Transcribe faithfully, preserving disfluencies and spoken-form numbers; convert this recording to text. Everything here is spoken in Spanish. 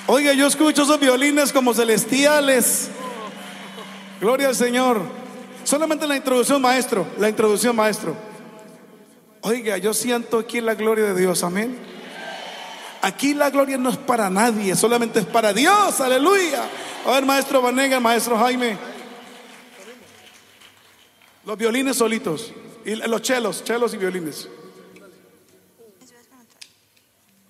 Oiga, yo escucho esos violines como celestiales. Gloria al Señor. Solamente la introducción, maestro. La introducción, maestro. Oiga, yo siento aquí la gloria de Dios, amén. Aquí la gloria no es para nadie, solamente es para Dios, aleluya. A ver, maestro Vanega, maestro Jaime. Los violines solitos. Y los chelos, chelos y violines.